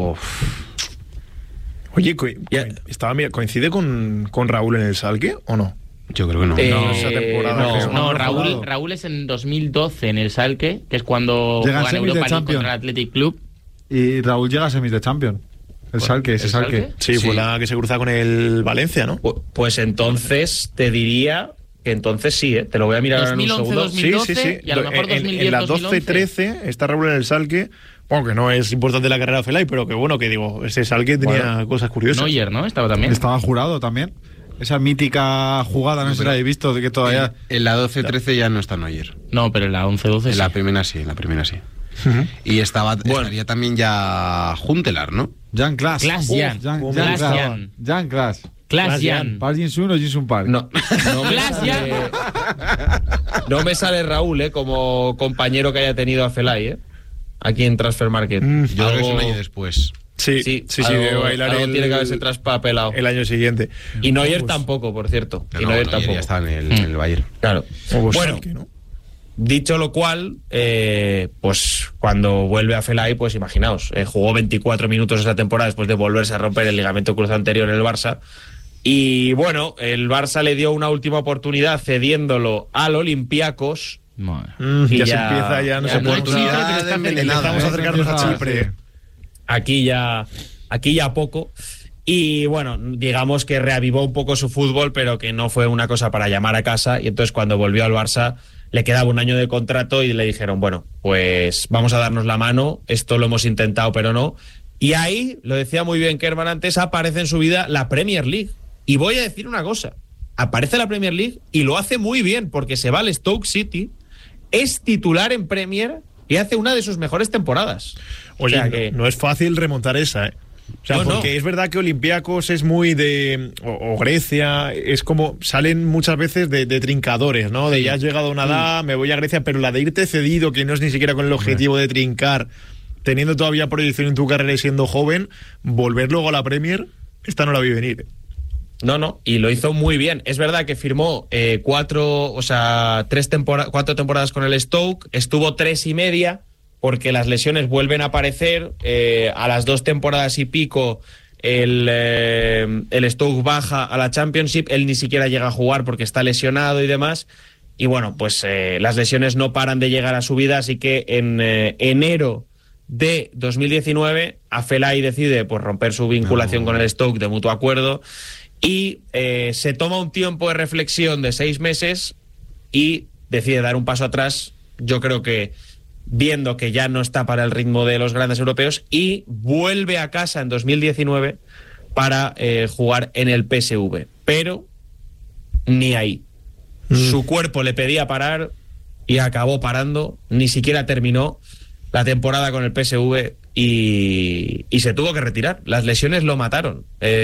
Oye, ¿coincide con Raúl en el Schalke o no? Yo creo que no. Esa temporada Raúl es en 2012 en el Schalke, que es cuando juega en Europa League contra el Athletic Club. Y Raúl llega a semis de Champions. El Schalke, ese Schalke. Sí, fue la que se cruza con el Valencia, ¿no? Pues entonces te diría que entonces sí, te lo voy a mirar 2011, en un segundo. 2012, sí. Y a lo mejor 2010, en la 12-13 está Raúl en el Schalke. Bueno, que no es importante la carrera de Felay, pero que bueno, que digo, ese Schalke tenía cosas curiosas. Neuer, ¿no? Estaba también. Estaba jurado también. Esa mítica jugada, no sé si la habéis visto, de que todavía... En la 12-13 ya no está Neuer. No, pero en la 11-12 sí. En la primera sí. Y estaría también ya Huntelaar, ¿no? Jan Klaas. Jan Klaas. Pargin Sun o Jinsun Park. No me sale Raúl, como compañero que haya tenido a Felay, aquí en Transfer Market. Yo creo que es un año después. Sí, debe bailar tiene que haberse traspapelado el año siguiente. Y Neuer tampoco, por cierto. Neuer ya está en el Bayern. Claro. Bueno, dicho lo cual, pues cuando vuelve a Felay, pues imaginaos, jugó 24 minutos esa temporada después de volverse a romper el ligamento cruzado anterior en el Barça. Y bueno, el Barça le dio una última oportunidad cediéndolo al Olympiacos. Y ya se empieza, ya no se puede. Empezamos a acercarnos a Chipre. Aquí ya poco. Y bueno, digamos que reavivó un poco su fútbol, pero que no fue una cosa para llamar a casa. Y entonces cuando volvió al Barça le quedaba un año de contrato y le dijeron, bueno, pues vamos a darnos la mano, esto lo hemos intentado pero no. Y ahí, lo decía muy bien Kerman antes, aparece en su vida la Premier League. Y voy a decir una cosa, aparece la Premier League y lo hace muy bien, porque se va al Stoke City, es titular en Premier y hace una de sus mejores temporadas. Oye, o sea que no es fácil remontar esa, O sea, porque es verdad que Olympiacos es muy de... O Grecia, es como... Salen muchas veces de trincadores, ¿no? De ya has llegado a una edad, me voy a Grecia, pero la de irte cedido, que no es ni siquiera con el objetivo de trincar, teniendo todavía proyección en tu carrera y siendo joven, volver luego a la Premier, esta no la vi venir. No, y lo hizo muy bien. Es verdad que firmó 4 temporadas con el Stoke, estuvo 3 y media, porque las lesiones vuelven a aparecer. A las 2 temporadas y pico el Stoke baja a la Championship, él ni siquiera llega a jugar porque está lesionado y demás. Y bueno, pues las lesiones no paran de llegar a su vida, así que en enero de 2019 Afellay decide pues romper su vinculación con el Stoke de mutuo acuerdo y se toma un tiempo de reflexión de 6 meses y decide dar un paso atrás, yo creo que viendo que ya no está para el ritmo de los grandes europeos, y vuelve a casa en 2019 para jugar en el PSV, pero ni ahí. Su cuerpo le pedía parar y acabó parando, ni siquiera terminó la temporada con el PSV y se tuvo que retirar. Las lesiones lo mataron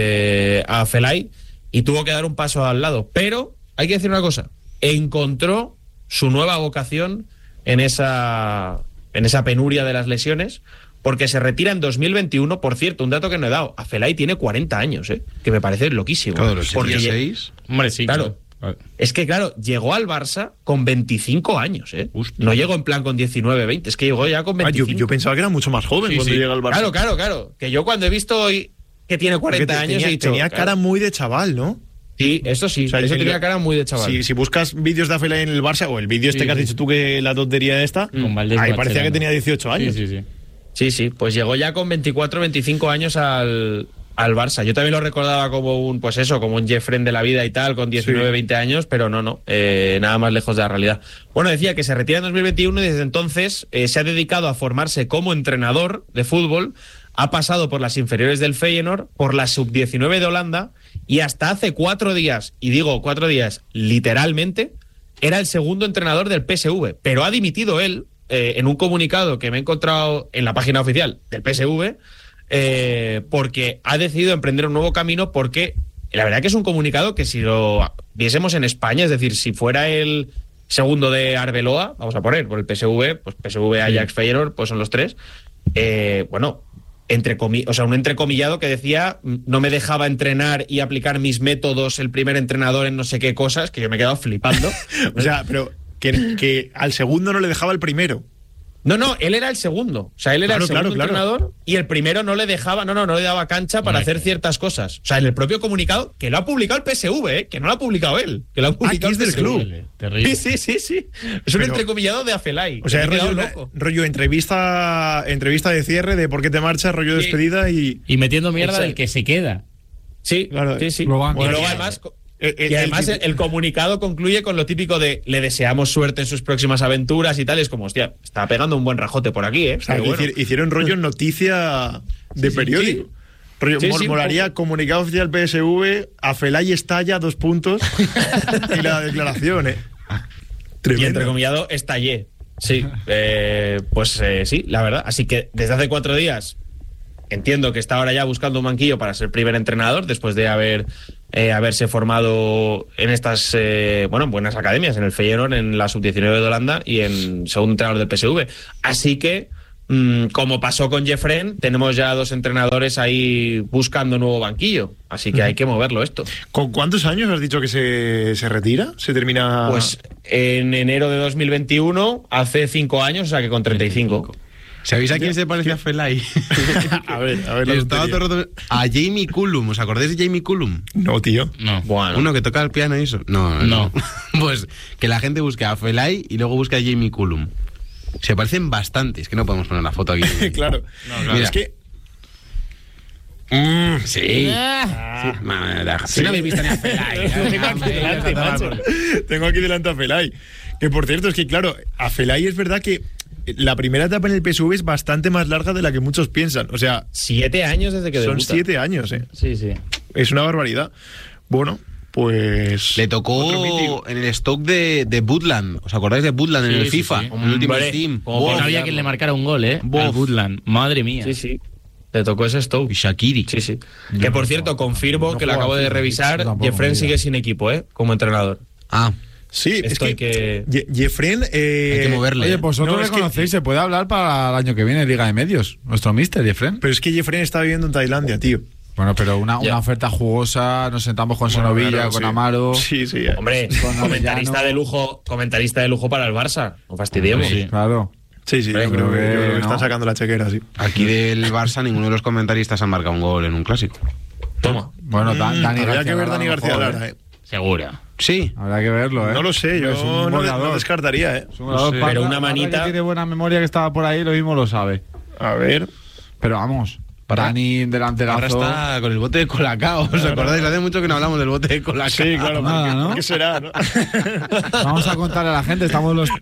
a Afellay y tuvo que dar un paso al lado. Pero hay que decir una cosa, encontró su nueva vocación en esa penuria de las lesiones, porque se retira en 2021. Por cierto, un dato que no he dado, Afellay tiene 40 años, que me parece loquísimo. Claro, los 86. Hombre, sí, claro. Es que, claro, llegó al Barça con 25 años, No llegó en plan con 19, 20, es que llegó ya con 25. Yo pensaba que era mucho más joven cuando llega al Barça. Claro. Que yo cuando he visto hoy que tiene 40 años he dicho... Tenía cara muy de chaval, ¿no? Sí, eso sí, o sea, eso tenía cara muy de chaval. Si buscas vídeos de Afellay en el Barça, o el vídeo que has dicho tú, que la tontería esta, ahí parecía que tenía 18 años. Sí, pues llegó ya con 24, 25 años al Barça. Yo también lo recordaba como un Jeff Friend de la vida y tal, con 19, 20 años, pero no, nada más lejos de la realidad. Bueno, decía que se retira en 2021 y desde entonces se ha dedicado a formarse como entrenador de fútbol. Ha pasado por las inferiores del Feyenoord, por la sub-19 de Holanda, y hasta hace 4 días, y digo 4 días literalmente, era el segundo entrenador del PSV, pero ha dimitido él en un comunicado que me he encontrado en la página oficial del PSV, porque ha decidido emprender un nuevo camino, porque la verdad que es un comunicado que si lo viésemos en España, es decir, si fuera el segundo de Arbeloa, vamos a poner por el PSV, pues PSV, Ajax, Feyenoord, pues son los 3, un entrecomillado que decía no me dejaba entrenar y aplicar mis métodos el primer entrenador en no sé qué cosas, que yo me he quedado flipando. O sea, pero que al segundo no le dejaba el primero. No, él era el segundo. O sea, él era el segundo entrenador y el primero no le dejaba, no le daba cancha para hacer ciertas cosas. O sea, en el propio comunicado, que lo ha publicado el PSV, que no lo ha publicado él, que lo ha publicado el del club. Sí. Es un entrecomillado de Afellay. O sea, rollo entrevista de cierre, de por qué te marchas, rollo despedida y metiendo mierda del que se queda. Sí, claro. Sí. Bueno, y luego además... Y además el comunicado concluye con lo típico de le deseamos suerte en sus próximas aventuras y tal. Es como, hostia, está pegando un buen rajote por aquí, O sea, hicieron rollo noticia de periódico. Rollo, molaría comunicado oficial PSV, Afellay estalla, 2 puntos y la declaración, Y entrecomillado estallé. Sí, sí, la verdad. Así que desde hace 4 días entiendo que está ahora ya buscando un banquillo para ser primer entrenador después de haberse formado en estas buenas academias, en el Feyenoord, en la sub-19 de Holanda y en segundo entrenador del PSV. Así que, como pasó con Jeff Friend, tenemos ya 2 entrenadores ahí buscando nuevo banquillo. Así que hay que moverlo esto. ¿Con cuántos años has dicho que se retira? ¿Se termina? Pues en enero de 2021, hace 5 años, o sea que con 35. ¿Sabéis a quién se parece a Afellay? a ver. Estaba todo el rato... A Jamie Cullum. ¿Os acordáis de Jamie Cullum? No, tío. No. Bueno. Uno que toca el piano y eso. No. Pues que la gente busque a Afellay y luego busque a Jamie Cullum. Se parecen bastante. Es que no podemos poner la foto aquí. Claro. Mira. Es que... Sí. No habéis visto ni a Afellay. Tengo aquí delante a Afellay. Que por cierto, es que claro, Afellay es verdad que la primera etapa en el PSV es bastante más larga de la que muchos piensan. O sea, 7 años desde que debuta. Son 7 años, Sí. Es una barbaridad. Bueno, pues... Le tocó en el stock de Butland. ¿Os acordáis de Butland en el FIFA? En el Ultimate Team. No había quien le marcara un gol, Butland. Madre mía. Sí. Le tocó ese Stoke. Y Shaqiri. Sí. Que por cierto, confirmo que lo acabo de revisar. Jeffren sigue sin equipo, como entrenador. Sí, esto hay que... Jeffren... hay que moverle. Oye, pues vosotros le conocéis, se puede hablar para el año que viene, Liga de Medios. Nuestro mister, Jeffren. Pero es que Jeffren está viviendo en Tailandia, tío. Bueno, pero una oferta jugosa, nos sentamos con Sonovilla, con Amaro. Sí. Hombre, comentarista de lujo para el Barça. No fastidiemos. Sí, claro. Sí, yo creo que está sacando la chequera, sí. Aquí del Barça ninguno de los comentaristas ha marcado un gol en un clásico. Toma. Bueno, Dani García. Habría que ver Dani García Lara, Seguro. Sí. Habrá que verlo, No lo sé, yo no descartaría, Es un goleador, pero una manita... que tiene buena memoria, que estaba por ahí, lo mismo lo sabe. A ver. Pero vamos... Dani, delanterazo. Ahora está con el bote de Colacao. ¿Os acordáis? Hace mucho que no hablamos del bote de Colacao. Sí, claro. ¿Qué será, no? Vamos a contarle a la gente. Estamos los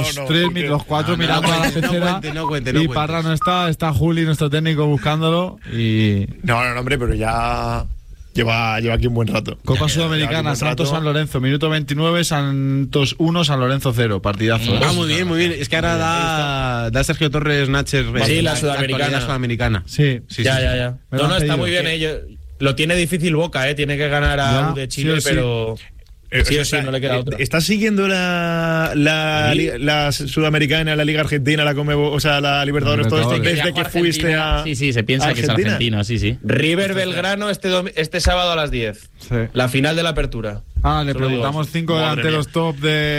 cuatro mirando a la pecera. No cuente. Y Parra no está Juli, nuestro técnico, buscándolo. Y... No, hombre, pero ya... Lleva aquí un buen rato. Copa Sudamericana, Santos San Lorenzo, minuto 29, Santos 1, San Lorenzo 0, partidazo. Muy bien. Es que ahora da Sergio Torres Nacher. Sí, la sudamericana. Sí. Ya. No, está muy bien, Lo tiene difícil Boca, tiene que ganar a de Chile, pero... Sí, no le queda otra. ¿Estás siguiendo la Sudamericana, la Liga Argentina, la Libertadores, todo esto desde que fuiste a Sí, se piensa que es argentino, sí. River Belgrano este sábado a las 10. Sí. La final de la apertura. Le preguntamos 5 delanteros top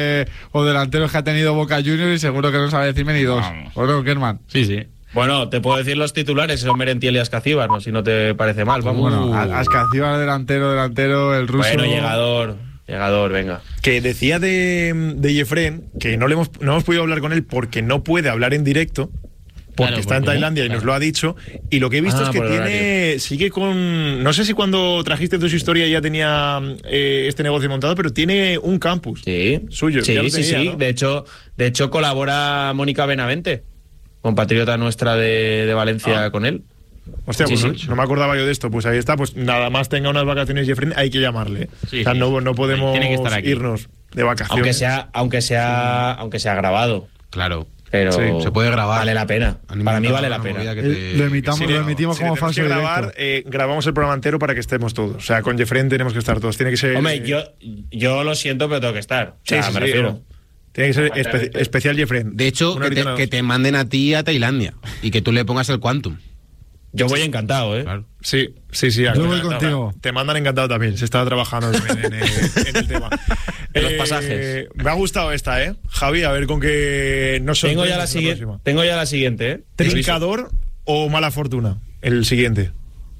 o delanteros que ha tenido Boca Juniors y seguro que no sabe decirme ni 2. ¿O no, Kerman? Sí. Bueno, te puedo decir los titulares, son Merentiel y Ascacíbar, ¿no? Si no te parece mal, vamos. Bueno, Ascacíbar delantero, el ruso... Bueno, llegador, venga. Que decía de Jeffren que no hemos podido hablar con él porque no puede hablar en directo, porque está en Tailandia y nos lo ha dicho. Y lo que he visto es que sigue con... No sé si cuando trajiste tu historia ya tenía este negocio montado, pero tiene un campus suyo. Sí, ¿no? De hecho, colabora Mónica Benavente, compatriota nuestra de Valencia, con él. Hostia, no me acordaba yo de esto. Pues ahí está, pues nada más tenga unas vacaciones Jeffren, hay que llamarle. No podemos irnos de vacaciones. Aunque sea grabado. Claro. Pero se puede grabar. Vale la pena. Para mí vale la pena. Lo emitimos como falso directo. Grabamos el programa entero para que estemos todos. O sea, con Jeffren tenemos que estar todos. Tiene que ser... Hombre, yo lo siento, pero tengo que estar. Me refiero. Tiene que ser especial Jeffren. De hecho, que te manden a ti a Tailandia y que tú le pongas el Quantum. Yo voy encantado, Claro. Sí. Yo voy contigo. Te mandan encantado también. Se está trabajando en el tema. Los pasajes. Me ha gustado esta, Javi, a ver con qué nos Tengo ya la siguiente, ¿Trincador o mala fortuna? El siguiente.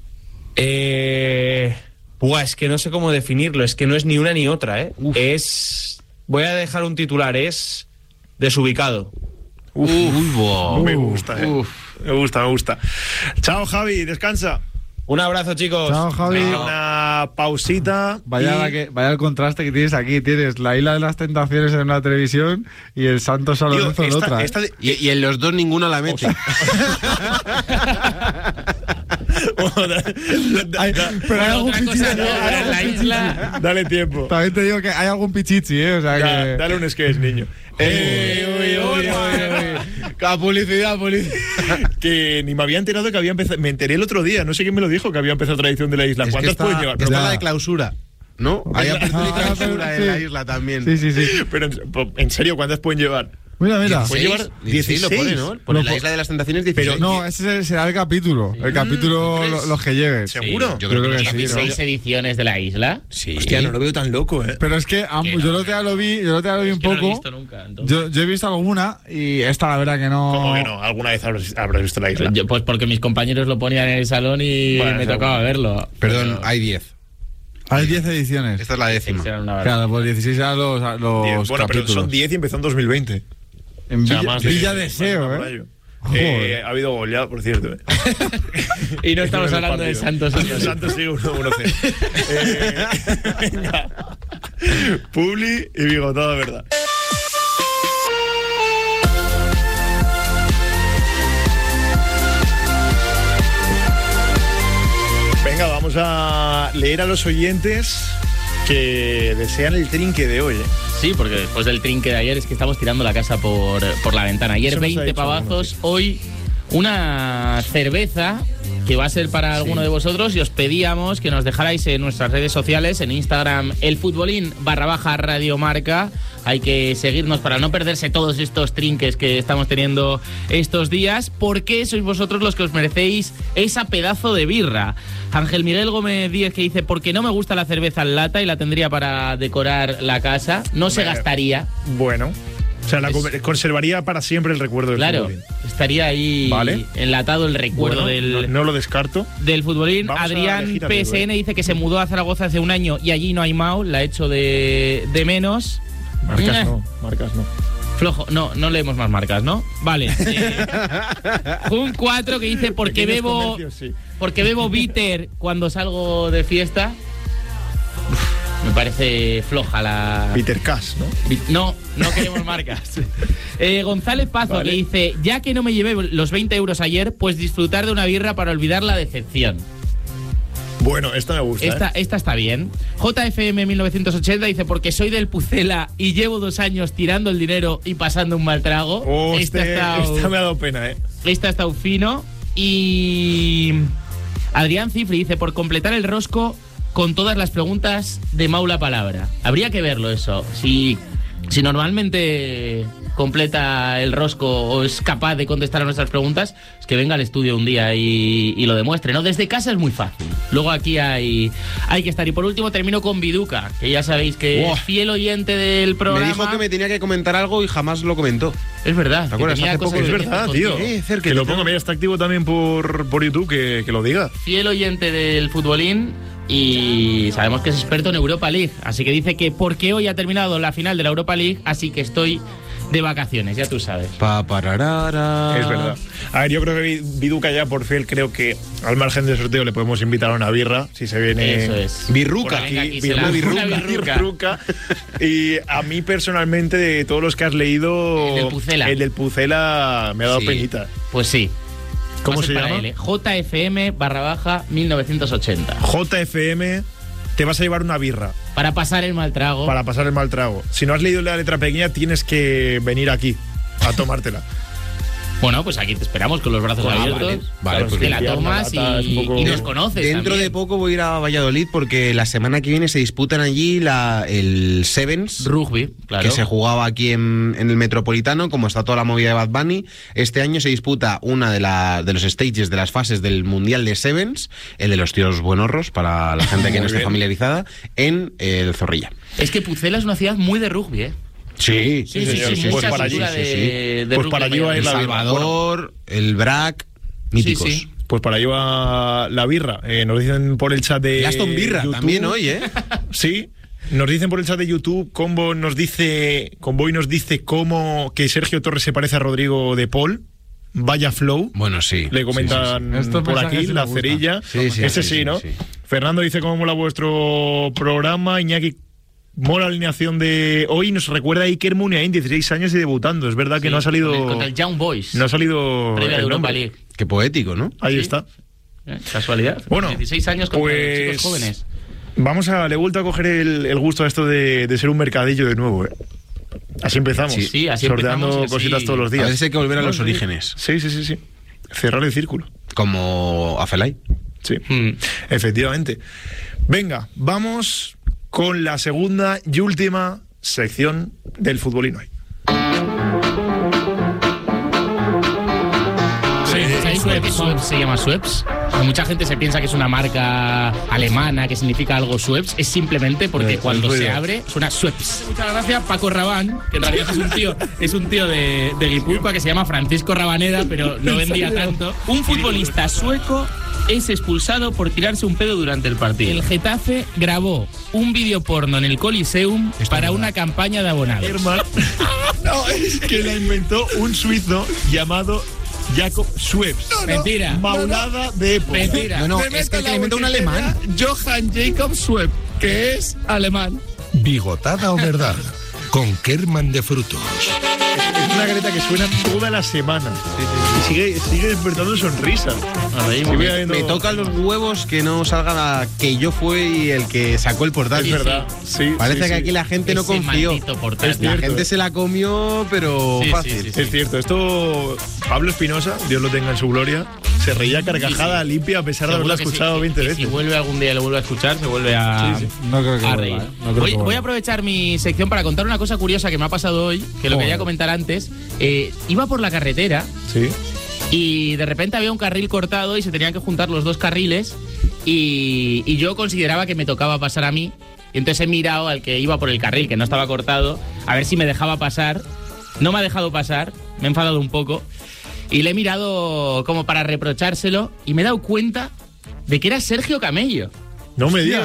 Es que no sé cómo definirlo. Es que no es ni una ni otra, Voy a dejar un titular. Es desubicado. Me gusta, Me gusta. Chao, Javi, descansa. Un abrazo, chicos. Chao, Javi. Una pausita. Vaya el contraste que tienes aquí. Tienes la Isla de las Tentaciones en la televisión y el Santos San Lorenzo en otra. Y en los dos ninguno la mete. Pero hay algún pichichi. La isla. Dale tiempo. También te digo que hay algún pichichi, O sea que... Dale un sketch, niño. Publicidad. Que ni me había enterado que había empezado. Me enteré el otro día, no sé quién me lo dijo, que había empezado Tradición de la Isla. ¿Cuántas pueden llevar? Está la de clausura, ¿no? Hay apertura y clausura en la isla también. Sí. Pero en serio, ¿cuántas pueden llevar? Mira. Pueden llevar 16. Lo pone, ¿no? Pone la Isla de las Tentaciones 16. Pero no, ese será el capítulo. El capítulo, los que lleven. ¿Seguro? Yo creo que 16 ediciones de la isla. Sí. Hostia, no lo veo tan loco, Pero es que yo lo te lo vi un poco. No he visto nunca, yo he visto alguna y esta la verdad que no. ¿Cómo que no? ¿Alguna vez habrás visto la isla? Pues porque mis compañeros lo ponían en el salón y me tocaba verlo. Perdón, hay 10. Hay 10 ediciones. Esta es la 10ª. Claro, pues 16 eran los bueno, capítulos. pero son 10 y empezó en 2020. En Villa Deseo, ha habido gol ya, por cierto. Y no estamos hablando de Santos. Santos sigue 1-0. Venga. Publi y bigotado, verdad. Venga, vamos a leer a los oyentes que desean el trinque de hoy, Sí, porque después del trinque de ayer es que estamos tirando la casa por la ventana. Ayer 20 pavazos, hoy una cerveza que va a ser para alguno de vosotros, y os pedíamos que nos dejarais en nuestras redes sociales, en Instagram, elfutbolín_Radio Marca. Hay que seguirnos para no perderse todos estos trinques que estamos teniendo estos días, porque sois vosotros los que os merecéis esa pedazo de birra. Ángel Miguel Gómez Díez, que dice: porque no me gusta la cerveza en lata y la tendría para decorar la casa, no se gastaría. Bueno, o sea, conservaría para siempre el recuerdo del futbolín. Estaría ahí enlatado el recuerdo del... No lo descarto. Del futbolín. Vamos. Adrián PSN dice que se mudó a Zaragoza hace un año y allí no hay Mao, la ha hecho de menos. Marcas no. Flojo, no leemos más marcas, ¿no? Vale. Un 4 que dice: porque bebo bitter cuando salgo de fiesta. Me parece floja la... Bitter Cash, ¿no? No queremos marcas. González Pazo, que dice: ya que no me llevé los 20 euros ayer, pues disfrutar de una birra para olvidar la decepción. Bueno, esta me gusta. Esta está bien. JFM 1980 dice: porque soy del Pucela y llevo 2 años tirando el dinero y pasando un mal trago. Esta me ha dado pena, Esta ha estado fino. Y Adrián Cifri dice: por completar el rosco con todas las preguntas de Maula Palabra. Habría que verlo eso. Si normalmente completa el rosco o es capaz de contestar a nuestras preguntas, es que venga al estudio un día y lo demuestre, ¿no? Desde casa es muy fácil. Luego aquí hay que estar. Y por último termino con Viduca, que ya sabéis que es fiel oyente del programa. Me dijo que me tenía que comentar algo y jamás lo comentó. Es verdad. ¿Te acuerdas? Hace poco. Es verdad, tío. Que lo pongo, mira, está activo también por YouTube, que lo diga. Fiel oyente del futbolín. Y sabemos que es experto en Europa League. Así que dice que porque hoy ha terminado la final de la Europa League, así que estoy de vacaciones, ya tú sabes. Es verdad. A ver, yo creo que Viduca ya por fiel, creo que al margen del sorteo le podemos invitar a una birra, si se viene... Eso es. Birruca. Birruca. Y a mí personalmente, de todos los que has leído... El del Pucela me ha dado penita. Pues sí. ¿Cómo se llama? JFM/1980. JFM, te vas a llevar una birra. Para pasar el mal trago. Si no has leído la letra pequeña, tienes que venir aquí a tomártela. Bueno, pues aquí te esperamos con los brazos abiertos. Vale, pues te la tomas y nos conoces. Dentro de poco voy a ir a Valladolid porque la semana que viene se disputan allí el Sevens Rugby, claro, que se jugaba aquí en el Metropolitano, como está toda la movida de Bad Bunny. Este año se disputa una de los stages de las fases del Mundial de Sevens, el de los tíos buenorros, para la gente que no esté familiarizada, en el Zorrilla. Es que Pucela es una ciudad muy de rugby, ¿eh? Sí. Pues para allí, pues para allí va a ir El Salvador, el BRAC, míticos. Sí. Pues para allí va la birra. Nos dicen por el chat de Aston Birra YouTube, también hoy, ¿eh? Sí. Nos dicen por el chat de YouTube, Convoy nos dice cómo que Sergio Torres se parece a Rodrigo de Paul. Vaya flow. Bueno, sí. Le comentan por aquí, la cerilla. Sí, ¿no? Sí. Fernando dice: cómo mola vuestro programa. Iñaki: mola la alineación de hoy. Nos recuerda a Iker Muniain, 16 años y debutando. Es verdad que no ha salido... Con el Young Boys. No ha salido previa de el Europa nombre. League. Qué poético, ¿no? Ahí está. Casualidad. Bueno, 16 años con pues, chicos jóvenes. Le he vuelto a coger el gusto a esto de ser un mercadillo de nuevo, ¿eh? Así empezamos. Sí, así sorteando empezamos, cositas todos los días. A veces hay que volver a los orígenes. Sí. Cerrar el círculo. Como Afelay. Sí, efectivamente. Venga, vamos con la segunda y última sección del futbolín hoy. Schweppes se llama Schweppes. Mucha gente se piensa que es una marca alemana, que significa algo Schweppes. Es simplemente porque cuando se abre suena Schweppes. Muchas gracias, Paco Rabán, que en realidad es un tío de Guipúzcoa que se llama Francisco Rabaneda, pero no vendía tanto. Un futbolista sueco es expulsado por tirarse un pedo durante el partido. El Getafe grabó un vídeo porno en el Coliseum para una campaña de abonados. No, es que la inventó un suizo llamado Jacob Schweppes. Mentira. Maulada de época. Mentira. No, es que le inventó un alemán. Johann Jacob Schweppes, que es alemán. Bigotada o verdad, con Kerman de Frutos. Es una greta que suena toda la semana. Y sigue despertando sonrisas. Me tocan los huevos que no salga que yo fui el que sacó el portal. Es verdad. Sí, parece que aquí la gente no confió. La gente se la comió, pero fácil. Es cierto. Esto, Pablo Espinosa, Dios lo tenga en su gloria, se reía carcajada limpia a pesar de haberlo escuchado 20 veces. Si vuelve algún día y lo vuelve a escuchar, se vuelve a, No creo que a vuelva, reír. no creo que Voy vuelva. a aprovechar mi sección para contar una cosa curiosa que me ha pasado hoy, que lo quería comentar antes. Iba por la carretera y de repente había un carril cortado y se tenían que juntar los dos carriles y yo consideraba que me tocaba pasar a mí. Y entonces he mirado al que iba por el carril, que no estaba cortado, a ver si me dejaba pasar. No me ha dejado pasar, me he enfadado un poco. Y le he mirado como para reprochárselo y me he dado cuenta de que era Sergio Camello. No me digas.